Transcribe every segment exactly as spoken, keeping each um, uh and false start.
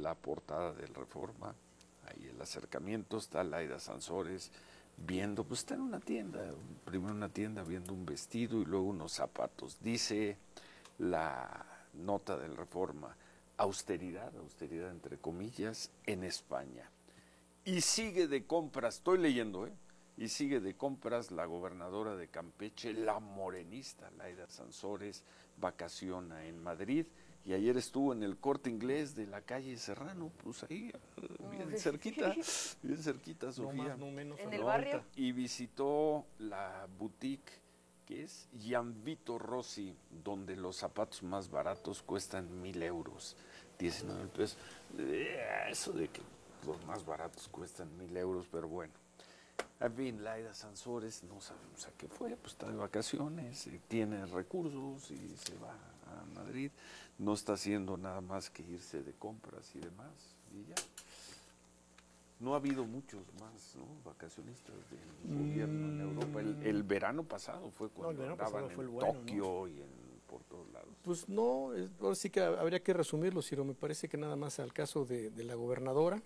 la portada del Reforma, ahí el acercamiento, está Laida Sansores viendo, pues está en una tienda, primero una tienda viendo un vestido y luego unos zapatos. Dice la nota del Reforma, austeridad, austeridad entre comillas, en España. Y sigue de compras, estoy leyendo, ¿eh? Y sigue de compras la gobernadora de Campeche, la morenista Laida Sansores, vacaciona en Madrid, y ayer estuvo en el Corte Inglés de la calle Serrano, pues ahí, bien cerquita, bien cerquita, Sofía. No más, no menos. En el barrio. Y visitó la boutique que es Gianvito Rossi, donde los zapatos más baratos cuestan mil euros, diecinueve pesos. Eso de que los más baratos cuestan mil euros, pero bueno. En fin, Laida Sansores, no sabemos a qué fue, pues está de vacaciones, tiene recursos y se va a Madrid. No está haciendo nada más que irse de compras y demás, y ya. No ha habido muchos más, ¿no?, vacacionistas del mm. gobierno en Europa. El, el verano pasado fue cuando no, andaban en bueno, Tokio, ¿no?, y en, por todos lados. Pues no, ahora sí que habría que resumirlo, Ciro. Me parece que nada más al caso de, de la gobernadora,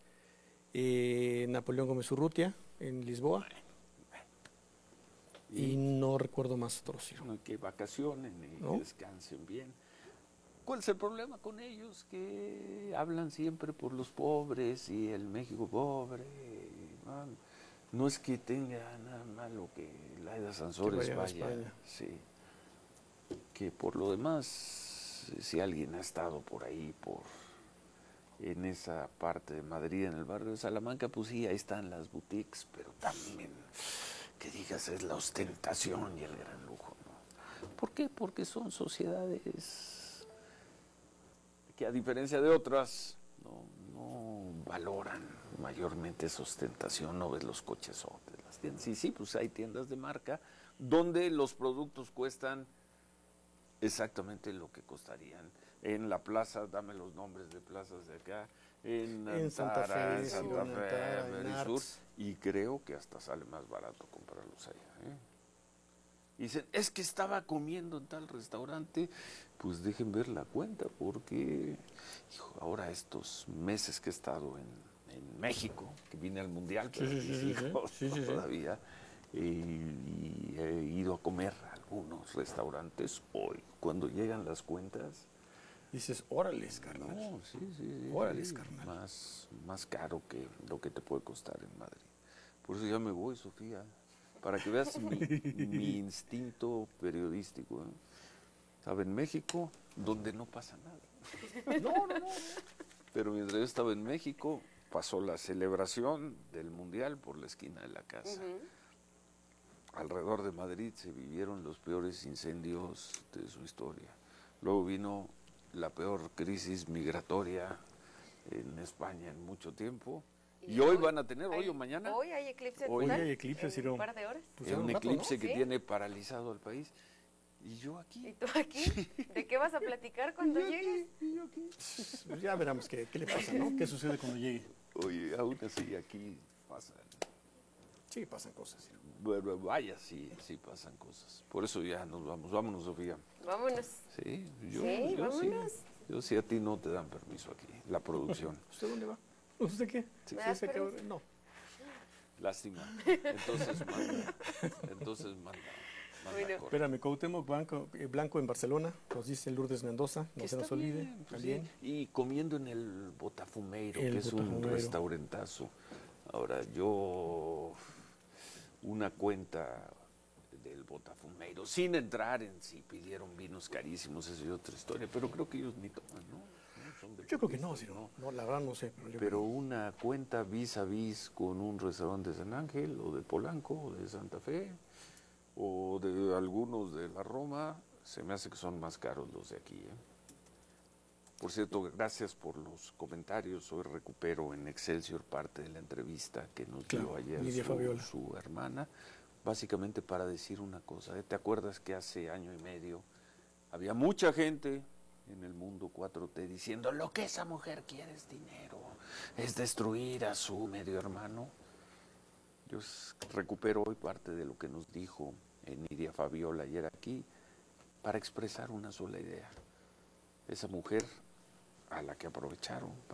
eh, Napoleón Gómez Urrutia, en Lisboa, bueno, bueno. Y, y no recuerdo más otros, Ciro. No, que vacacionen y ¿no?, que descansen bien. ¿Cuál es el problema con ellos? Que hablan siempre por los pobres y el México pobre. Man, no es que tenga nada malo que Laida Sansores que vaya, vaya sí. Que por lo demás, si alguien ha estado por ahí, por en esa parte de Madrid, en el barrio de Salamanca, pues sí, ahí están las boutiques, pero también, que digas, es la ostentación y el gran lujo, ¿no? ¿Por qué? Porque son sociedades que, a diferencia de otras, no, no valoran mayormente esa ostentación. No ves los cochesotes, las tiendas. Sí, sí, pues hay tiendas de marca donde los productos cuestan exactamente lo que costarían en la plaza, dame los nombres de plazas de acá, en, en Santa Fe, en Santa Fe, Antara, en Sur, y creo que hasta sale más barato comprarlos allá, ¿eh? Y dicen, es que estaba comiendo en tal restaurante. Pues dejen ver la cuenta, porque hijo, ahora estos meses que he estado en, en México, que vine al Mundial, pero sí, mis sí, hijos sí, sí, todavía, sí. Y, y he ido a comer a algunos restaurantes hoy. Cuando llegan las cuentas, dices, órales, carnal. No, sí, sí, sí, órales, sí, carnal. Más, más caro que lo que te puede costar en Madrid. Por eso ya me voy, Sofía. Para que veas mi, mi instinto periodístico, ¿eh? Estaba en México, donde no pasa nada. No, no, no. Pero mientras yo estaba en México, pasó la celebración del Mundial por la esquina de la casa. Uh-huh. Alrededor de Madrid se vivieron los peores incendios de su historia. Luego vino la peor crisis migratoria en España en mucho tiempo. ¿Y, ¿Y hoy, hoy van a tener, hoy hay, o mañana? Hoy hay eclipse hoy hay eclipse, en un par de horas. Pues es un, un rato, eclipse, ¿no?, que ¿sí?, tiene paralizado al país. ¿Y yo aquí? ¿Y tú aquí? ¿De qué vas a platicar cuando ¿Y llegues? Aquí, ¿Y yo aquí? Pues ya veremos qué, qué le pasa, ¿no? ¿Qué sucede cuando llegue? Oye, aún así aquí pasan. Sí, pasan cosas. ¿Sí? Bueno, vaya, sí, sí pasan cosas. Por eso ya nos vamos. Vámonos, Sofía. Vámonos. Sí, yo, sí, yo vámonos. sí. Yo sí, a ti no te dan permiso aquí, la producción. ¿Usted dónde va? ¿Usted qué? Sí. ¿Me ¿Sí, que... No. Lástima. Entonces manda. Entonces manda. Bueno. Espérame, Cuauhtémoc Blanco, Blanco en Barcelona, nos dice Lourdes Mendoza, no se nos olvide. Bien, pues también. Sí. Y comiendo en el Botafumeiro, el que es Botafumeiro. un restaurentazo. Ahora, yo, una cuenta del Botafumeiro, sin entrar en si pidieron vinos carísimos, esa es otra historia, pero creo que ellos ni toman, ¿no? ¿No? Son yo creo que no, si no, no, la verdad no sé. Pero, pero una cuenta vis a vis con un restaurante de San Ángel, o de Polanco, o de Santa Fe, o de algunos de la Roma, se me hace que son más caros los de aquí, ¿eh? Por cierto, gracias por los comentarios. Hoy recupero en Excelsior parte de la entrevista que nos claro, dio ayer Lidia su, Fabiola. su hermana, básicamente para decir una cosa, ¿eh? ¿Te acuerdas que hace año y medio había mucha gente en el mundo cuatro T diciendo lo que esa mujer quiere es dinero, es destruir a su medio hermano? Yo recupero hoy parte de lo que nos dijo Nidia Fabiola ayer aquí para expresar una sola idea. Esa mujer a la que aprovecharon